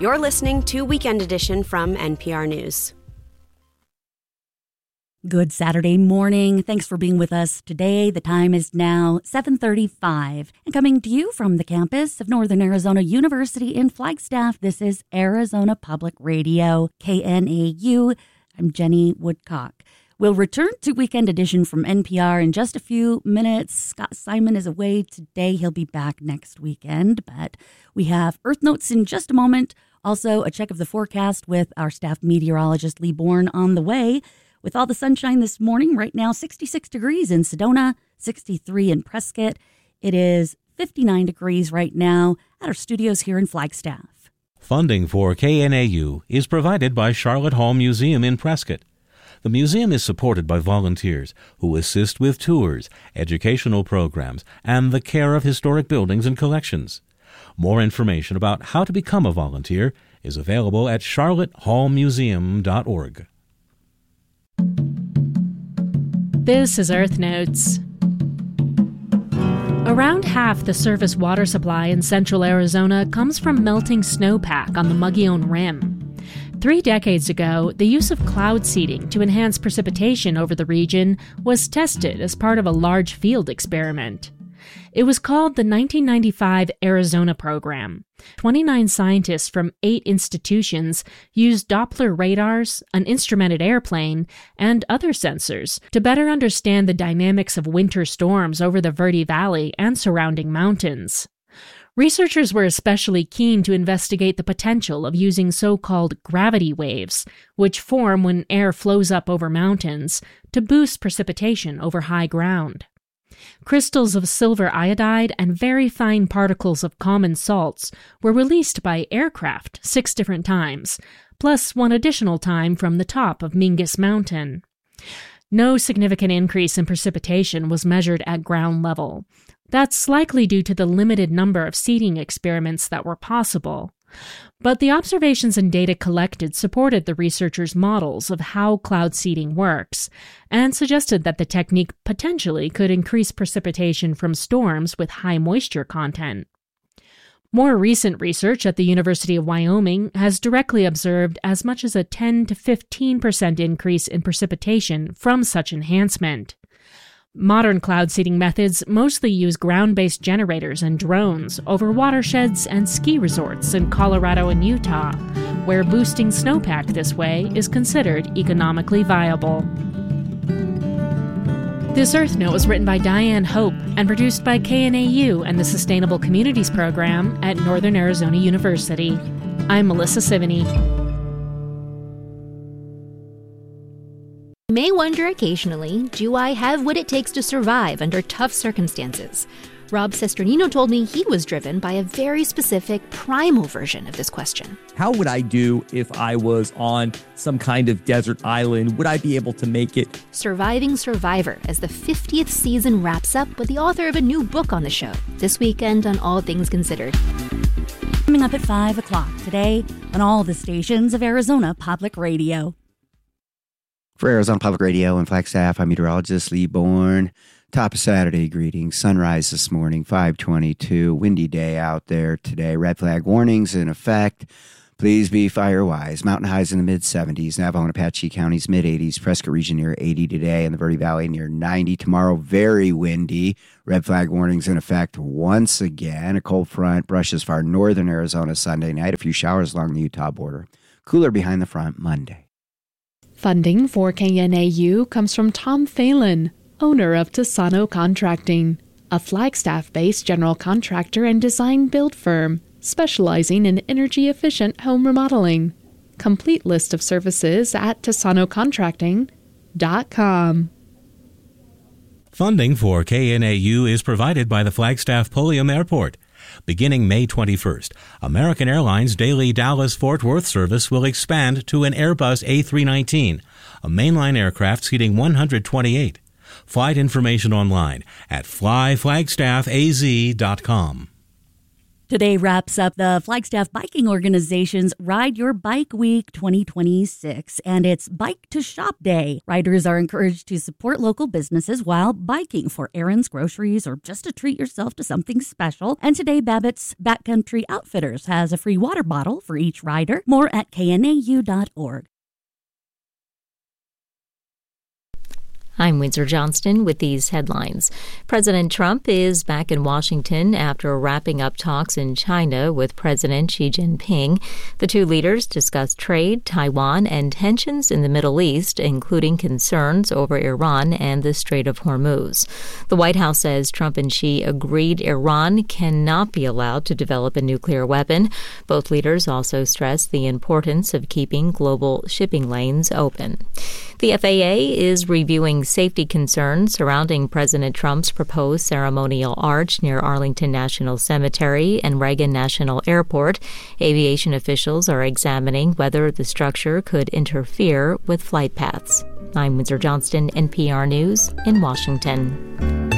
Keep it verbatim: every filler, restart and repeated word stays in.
You're listening to Weekend Edition from N P R News. Good Saturday morning. Thanks for being with us today. The time is now seven thirty-five. And coming to you from the campus of Northern Arizona University in Flagstaff, this is Arizona Public Radio, K N A U. I'm Jenny Woodcock. We'll return to Weekend Edition from N P R in just a few minutes. Scott Simon is away today. He'll be back next weekend. But we have Earth Notes in just a moment. Also, a check of the forecast with our staff meteorologist Lee Bourne on the way. With all the sunshine this morning, right now sixty-six degrees in Sedona, sixty-three in Prescott. It is fifty-nine degrees right now at our studios here in Flagstaff. Funding for K N A U is provided by Charlotte Hall Museum in Prescott. The museum is supported by volunteers who assist with tours, educational programs, and the care of historic buildings and collections. More information about how to become a volunteer is available at charlotte hall museum dot org. This is Earth Notes. Around half the surface water supply in central Arizona comes from melting snowpack on the Mogollon Rim. Three decades ago, the use of cloud seeding to enhance precipitation over the region was tested as part of a large field experiment. It was called the nineteen ninety-five Arizona Program. twenty-nine scientists from eight institutions used Doppler radars, an instrumented airplane, and other sensors to better understand the dynamics of winter storms over the Verde Valley and surrounding mountains. Researchers were especially keen to investigate the potential of using so-called gravity waves, which form when air flows up over mountains, to boost precipitation over high ground. Crystals of silver iodide and very fine particles of common salts were released by aircraft six different times, plus one additional time from the top of Mingus Mountain. No significant increase in precipitation was measured at ground level. That's likely due to the limited number of seeding experiments that were possible. But the observations and data collected supported the researchers' models of how cloud seeding works, and suggested that the technique potentially could increase precipitation from storms with high moisture content. More recent research at the University of Wyoming has directly observed as much as a ten to fifteen percent increase in precipitation from such enhancement. Modern cloud seeding methods mostly use ground-based generators and drones over watersheds and ski resorts in Colorado and Utah, where boosting snowpack this way is considered economically viable. This Earth Note was written by Diane Hope and produced by K N A U and the Sustainable Communities Program at Northern Arizona University. I'm Melissa Sivany. You may wonder occasionally, do I have what it takes to survive under tough circumstances? Rob Cesternino told me he was driven by a very specific primal version of this question. How would I do if I was on some kind of desert island? Would I be able to make it? Surviving Survivor, as the fiftieth season wraps up with the author of a new book on the show, this weekend on All Things Considered. Coming up at five o'clock today on all the stations of Arizona Public Radio. For Arizona Public Radio and Flagstaff, I'm meteorologist Lee Bourne. Top of Saturday greetings. Sunrise this morning, five twenty-two. Windy day out there today. Red flag warnings in effect. Please be fire-wise. Mountain highs in the mid-seventies. Navajo and Apache counties mid-eighties. Prescott region near eighty today. And the Verde Valley near ninety. Tomorrow, very windy. Red flag warnings in effect once again. A cold front brushes far northern Arizona Sunday night. A few showers along the Utah border. Cooler behind the front Monday. Funding for K N A U comes from Tom Phelan, owner of Tassano Contracting, a Flagstaff-based general contractor and design-build firm specializing in energy-efficient home remodeling. Complete list of services at tassano contracting dot com. Funding for K N A U is provided by the Flagstaff Pulliam Airport. Beginning May twenty-first, American Airlines daily Dallas-Fort Worth service will expand to an Airbus A three nineteen, a mainline aircraft seating one hundred twenty-eight. Flight information online at fly flagstaff a z dot com. Today wraps up the Flagstaff Biking Organization's Ride Your Bike Week twenty twenty-six, and it's Bike to Shop Day. Riders are encouraged to support local businesses while biking for errands, groceries, or just to treat yourself to something special. And today, Babbitt's Backcountry Outfitters has a free water bottle for each rider. More at K N A U dot org. I'm Windsor Johnston with these headlines. President Trump is back in Washington after wrapping up talks in China with President Xi Jinping. The two leaders discussed trade, Taiwan, and tensions in the Middle East, including concerns over Iran and the Strait of Hormuz. The White House says Trump and Xi agreed Iran cannot be allowed to develop a nuclear weapon. Both leaders also stressed the importance of keeping global shipping lanes open. The F A A is reviewing safety concerns surrounding President Trump's proposed ceremonial arch near Arlington National Cemetery and Reagan National Airport. Aviation officials are examining whether the structure could interfere with flight paths. I'm Windsor Johnston, N P R News in Washington.